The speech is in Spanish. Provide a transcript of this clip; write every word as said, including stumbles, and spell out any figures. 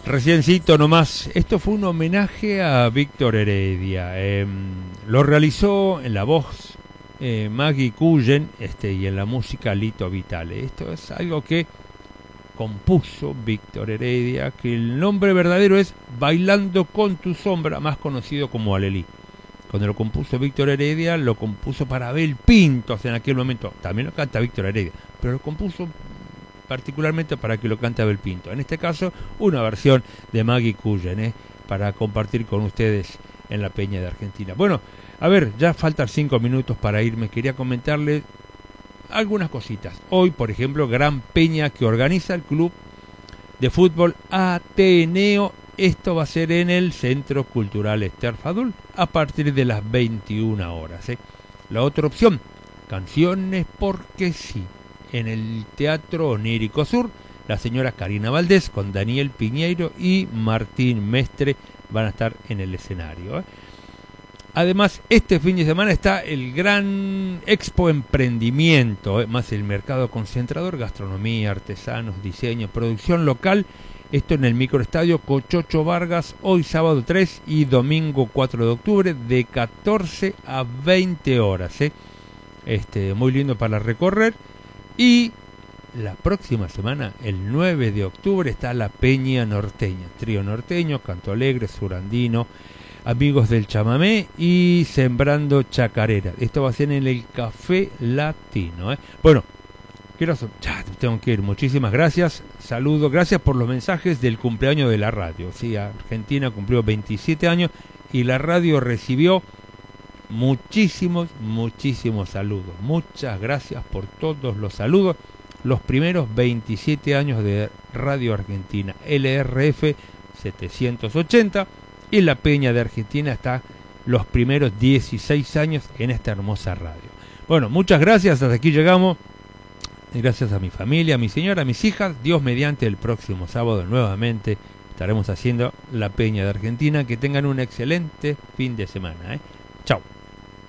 Reciencito nomás, esto fue un homenaje a Víctor Heredia. Eh, lo realizó en la voz eh, Maggie Cullen este, y en la música Lito Vitale. Esto es algo que compuso Víctor Heredia, que el nombre verdadero es Bailando con tu sombra, más conocido como Alelí. Cuando lo compuso Víctor Heredia, lo compuso para Abel Pintos en aquel momento. También lo canta Víctor Heredia, pero lo compuso particularmente para que lo cante Abel Pinto. En este caso, una versión de Maggie Cullen, ¿eh? para compartir con ustedes en la Peña de Argentina. Bueno, a ver, ya faltan cinco minutos para irme. Quería comentarles algunas cositas. Hoy, por ejemplo, gran peña que organiza el Club de Fútbol Ateneo. Esto va a ser en el Centro Cultural Esther Fadul a partir de las veintiuna horas. ¿eh? La otra opción, Canciones porque sí. En el Teatro Onírico Sur, la señora Karina Valdés con Daniel Piñeiro y Martín Mestre van a estar en el escenario. ¿eh? Además, este fin de semana está el gran Expo Emprendimiento, ¿eh? más el mercado concentrador, gastronomía, artesanos, diseño, producción local. Esto en el microestadio Cochocho Vargas, hoy sábado tres y domingo cuatro de octubre, de catorce a veinte horas. ¿eh? Este, muy lindo para recorrer. Y la próxima semana, el nueve de octubre, está la Peña Norteña. Trío norteño, canto alegre, surandino, amigos del chamamé y sembrando chacarera. Esto va a ser en el Café Latino. ¿eh? Bueno, quiero, ya tengo que ir. Muchísimas gracias. Saludos. Gracias por los mensajes del cumpleaños de la radio. Sí, Argentina cumplió veintisiete años y la radio recibió muchísimos, muchísimos saludos. Muchas gracias por todos los saludos. Los primeros veintisiete años de Radio Argentina, L R F setecientos ochenta, y la Peña de Argentina está los primeros dieciséis años en esta hermosa radio. Bueno, muchas gracias, hasta aquí llegamos. Gracias a mi familia, a mi señora, a mis hijas. Dios mediante, el próximo sábado nuevamente estaremos haciendo la Peña de Argentina. Que tengan un excelente fin de semana. ¿eh? Chao.